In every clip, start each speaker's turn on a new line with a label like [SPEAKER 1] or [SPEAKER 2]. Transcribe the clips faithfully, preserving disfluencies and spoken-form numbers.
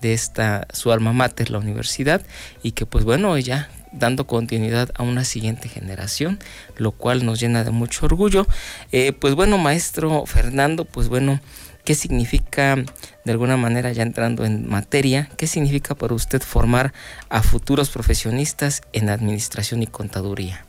[SPEAKER 1] de esta su alma mater, la universidad, y que pues bueno, ya dando continuidad a una siguiente generación, lo cual nos llena de mucho orgullo. Eh, pues bueno, maestro Fernando, pues bueno, ¿qué significa, de alguna manera ya entrando en materia, qué significa para usted formar a futuros profesionistas en administración y contaduría?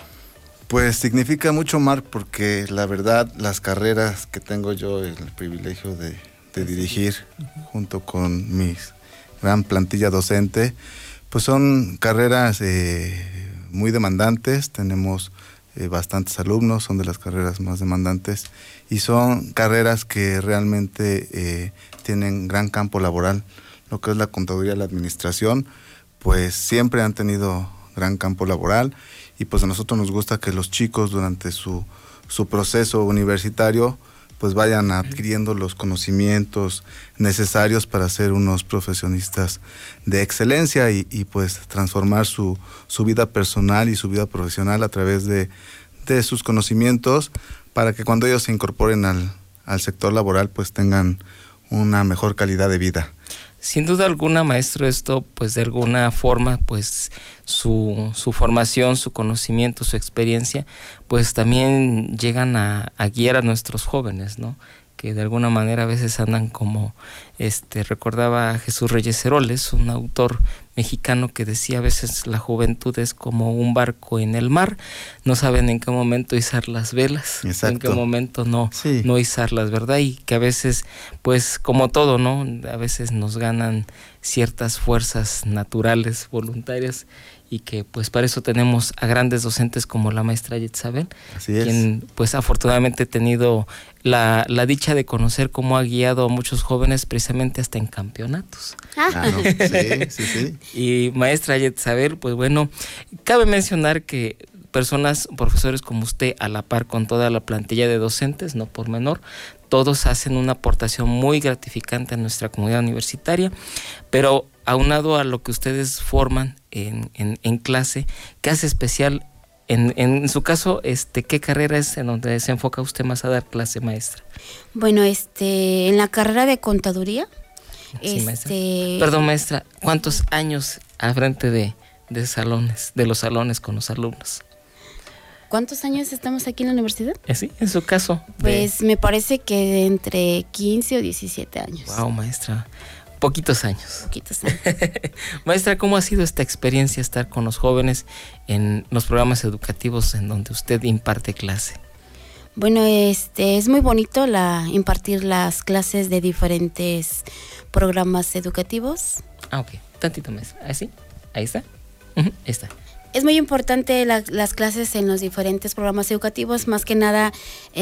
[SPEAKER 2] Pues significa mucho, Marc, porque la verdad las carreras que tengo yo el privilegio de, de dirigir junto con mi gran plantilla docente, pues son carreras eh, muy demandantes. Tenemos eh, bastantes alumnos, son de las carreras más demandantes y son carreras que realmente eh, tienen gran campo laboral. Lo que es la contaduría y la administración, pues siempre han tenido gran campo laboral y pues a nosotros nos gusta que los chicos durante su, su proceso universitario pues vayan adquiriendo los conocimientos necesarios para ser unos profesionistas de excelencia y, y pues transformar su, su vida personal y su vida profesional a través de, de sus conocimientos para que cuando ellos se incorporen al, al sector laboral pues tengan una mejor calidad de vida.
[SPEAKER 1] Sin duda alguna, maestro, esto pues de alguna forma pues su, su formación, su conocimiento, su experiencia pues también llegan a, a guiar a nuestros jóvenes, ¿no? Que de alguna manera a veces andan como, este, recordaba a Jesús Reyes Heroles, un autor mexicano que decía a veces la juventud es como un barco en el mar, no saben en qué momento izar las velas,
[SPEAKER 2] exacto,
[SPEAKER 1] en qué momento no,
[SPEAKER 2] sí.
[SPEAKER 1] no izarlas, ¿verdad? Y que a veces, pues como todo, ¿no? A veces nos ganan ciertas fuerzas naturales, voluntarias, y que pues para eso tenemos a grandes docentes como la maestra Yetzabel, quien pues afortunadamente he tenido la, la dicha de conocer cómo ha guiado a muchos jóvenes precisamente hasta en campeonatos.
[SPEAKER 2] Ah, no. Sí, sí, sí.
[SPEAKER 1] Y maestra Yetzabel, pues bueno, cabe mencionar que personas, profesores como usted, a la par con toda la plantilla de docentes, no por menor, todos hacen una aportación muy gratificante a nuestra comunidad universitaria, pero aunado a lo que ustedes forman en, en, en clase, ¿qué hace especial? En, en su caso, este, ¿qué carrera es en donde se enfoca usted más a dar clase, maestra?
[SPEAKER 3] Bueno, este, en la carrera de contaduría.
[SPEAKER 1] Sí,
[SPEAKER 3] este...
[SPEAKER 1] maestra. Perdón, maestra, ¿cuántos años al frente de, de salones, de los salones con los alumnos?
[SPEAKER 3] ¿Cuántos años estamos aquí en la universidad?
[SPEAKER 1] Sí, en su caso.
[SPEAKER 3] Pues
[SPEAKER 1] de...
[SPEAKER 3] me parece que de entre quince o diecisiete años.
[SPEAKER 1] Wow, maestra. Poquitos años.
[SPEAKER 3] Poquitos años.
[SPEAKER 1] Maestra, ¿cómo ha sido esta experiencia estar con los jóvenes en los programas educativos en donde usted imparte clase?
[SPEAKER 3] Bueno, este es muy bonito la impartir las clases de diferentes programas educativos.
[SPEAKER 1] Ah, ok. Tantito más. ¿Así? Ahí está. Uh-huh. Ahí está.
[SPEAKER 3] Es muy importante la, las clases en los diferentes programas educativos, más que nada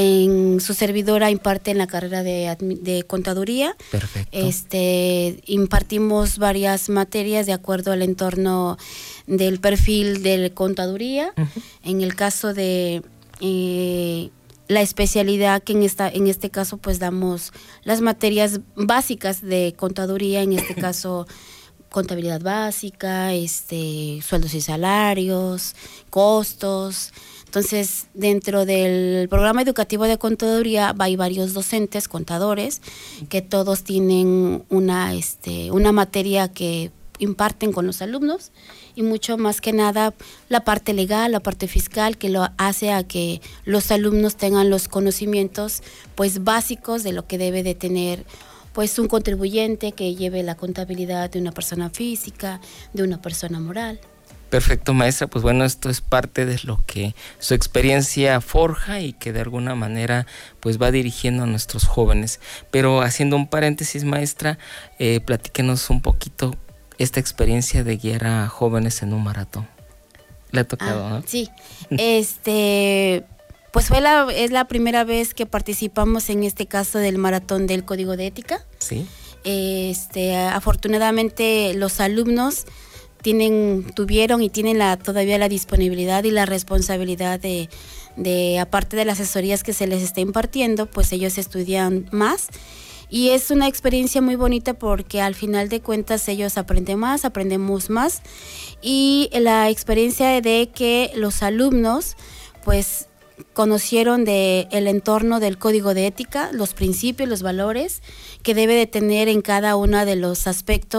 [SPEAKER 3] en su servidora imparte en la carrera de, de contaduría.
[SPEAKER 1] Perfecto.
[SPEAKER 3] Este, impartimos varias materias de acuerdo al entorno del perfil de contaduría. Uh-huh. En el caso de eh, la especialidad, que en, esta, en este caso pues damos las materias básicas de contaduría, en este caso contabilidad básica, este, sueldos y salarios, costos. Entonces, dentro del programa educativo de contaduría hay varios docentes, contadores, que todos tienen una, este, una materia que imparten con los alumnos y mucho más que nada la parte legal, la parte fiscal, que lo hace a que los alumnos tengan los conocimientos pues básicos de lo que debe de tener pues un contribuyente que lleve la contabilidad de una persona física, de una persona moral.
[SPEAKER 1] Perfecto, maestra. Pues bueno, esto es parte de lo que su experiencia forja y que de alguna manera pues va dirigiendo a nuestros jóvenes. Pero haciendo un paréntesis, maestra, eh, platíquenos un poquito esta experiencia de guiar a jóvenes en un maratón. ¿Le ha tocado?
[SPEAKER 3] Ah,
[SPEAKER 1] ¿no?
[SPEAKER 3] Sí, este... Pues fue la, es la primera vez que participamos en este caso del maratón del Código de Ética.
[SPEAKER 1] Sí.
[SPEAKER 3] Este, afortunadamente los alumnos tienen, tuvieron y tienen la, todavía la disponibilidad y la responsabilidad de, de, aparte de las asesorías que se les está impartiendo, pues ellos estudian más. Y es una experiencia muy bonita porque al final de cuentas ellos aprenden más, aprendemos más. Y la experiencia de que los alumnos, pues, conocieron de el entorno del código de ética, los principios, los valores que debe de tener en cada uno de los aspectos